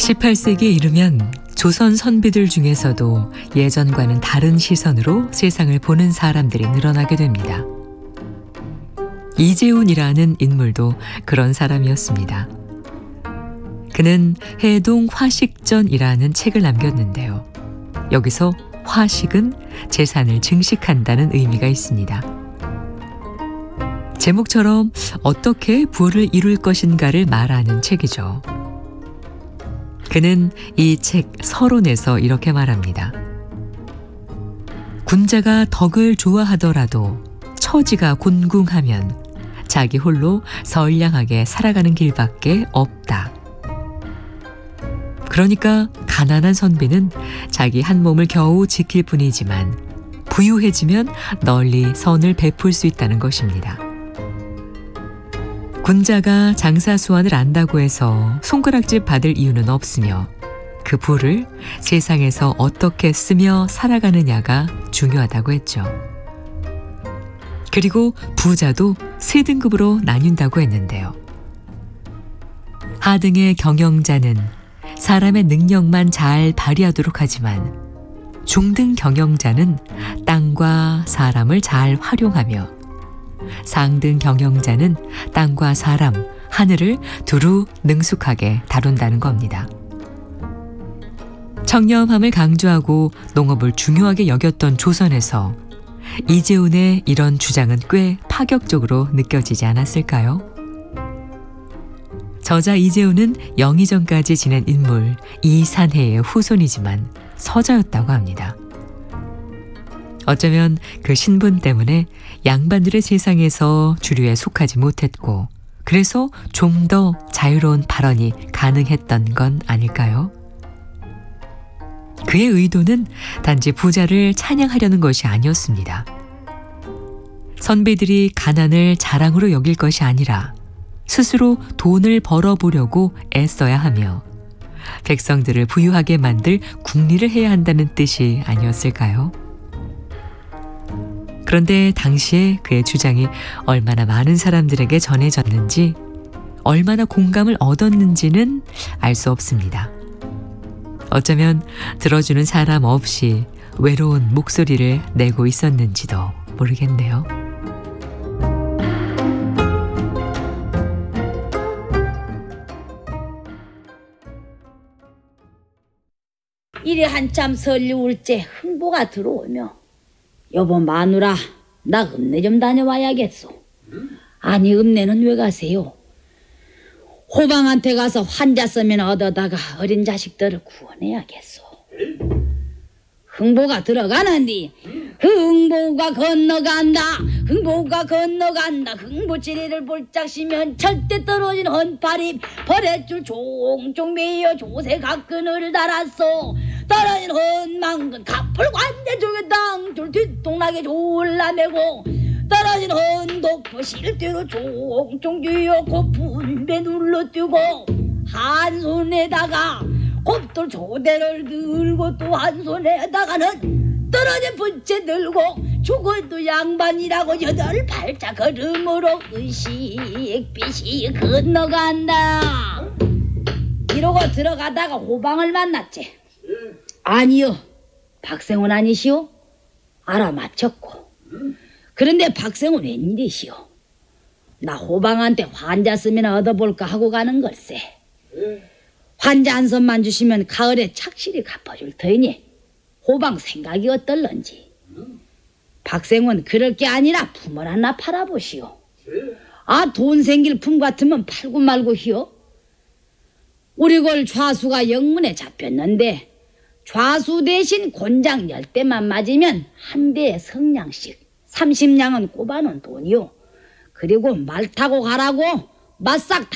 18세기에 이르면 조선 선비들 중에서도 예전과는 다른 시선으로 세상을 보는 사람들이 늘어나게 됩니다. 이재훈이라는 인물도 그런 사람이었습니다. 그는 해동 화식전이라는 책을 남겼는데요. 여기서 화식은 재산을 증식한다는 의미가 있습니다. 제목처럼 어떻게 부를 이룰 것인가를 말하는 책이죠. 그는 이 책 서론에서 이렇게 말합니다. 군자가 덕을 좋아하더라도 처지가 곤궁하면 자기 홀로 선량하게 살아가는 길밖에 없다. 그러니까 가난한 선비는 자기 한 몸을 겨우 지킬 뿐이지만 부유해지면 널리 선을 베풀 수 있다는 것입니다. 군자가 장사수완을 안다고 해서 손가락질 받을 이유는 없으며 그 부를 세상에서 어떻게 쓰며 살아가느냐가 중요하다고 했죠. 그리고 부자도 세 등급으로 나뉜다고 했는데요. 하등의 경영자는 사람의 능력만 잘 발휘하도록 하지만 중등 경영자는 땅과 사람을 잘 활용하며 상등 경영자는 땅과 사람, 하늘을 두루 능숙하게 다룬다는 겁니다. 청렴함을 강조하고 농업을 중요하게 여겼던 조선에서 이재훈의 이런 주장은 꽤 파격적으로 느껴지지 않았을까요? 저자 이재훈은 영의정까지 지낸 인물 이산해의 후손이지만 서자였다고 합니다. 어쩌면 그 신분 때문에 양반들의 세상에서 주류에 속하지 못했고 그래서 좀 더 자유로운 발언이 가능했던 건 아닐까요? 그의 의도는 단지 부자를 찬양하려는 것이 아니었습니다. 선비들이 가난을 자랑으로 여길 것이 아니라 스스로 돈을 벌어보려고 애써야 하며 백성들을 부유하게 만들 국리를 해야 한다는 뜻이 아니었을까요? 그런데 당시에 그의 주장이 얼마나 많은 사람들에게 전해졌는지, 얼마나 공감을 얻었는지는 알 수 없습니다. 어쩌면 들어주는 사람 없이 외로운 목소리를 내고 있었는지도 모르겠네요. 이리 한참 설리울째 흥보가 들어오며 여보 마누라 나 읍내 좀 다녀와야겠소. 아니 읍내는 왜 가세요? 호방한테 가서 환자 쓰면 얻어다가 어린 자식들을 구원해야겠소. 흥보가 들어가는디 흥보가 건너간다. 흥보가 건너간다. 흥보지리를 볼짝 시면 절대 떨어진 헌팔이 버렛줄 종종 매여 조세 각근을 달았소. 떨어진 헌망근 갑풀 관대 쪽에 땅줄 뒷동락에 졸라매고 떨어진 헌독포 실뒤로 종종 뛰어 고픈 배 눌러뛰고 한 손에다가 곱돌 조대를 들고 또 한 손에다가는 떨어진 부채 들고 죽어도 양반이라고 여덟 발자 걸음으로 으식비식 건너간다. 이러고 들어가다가 호방을 만났지. 아니요, 박생훈 아니시오? 알아맞혔고. 그런데 박생훈 웬일이시오? 나 호방한테 환자 쓰면 얻어볼까 하고 가는 걸세. 환자 한 선만 주시면 가을에 착실히 갚아줄 터이니 호방 생각이 어떨런지. 박생훈 그럴 게 아니라 품을 하나 팔아보시오. 아, 돈 생길 품 같으면 팔고 말고 히요. 우리 골 좌수가 영문에 잡혔는데 좌수 대신 곤장 10대만 맞으면 한 대에 성냥씩 30냥은 꼽아놓은 돈이요. 그리고 말 타고 가라고 맞싹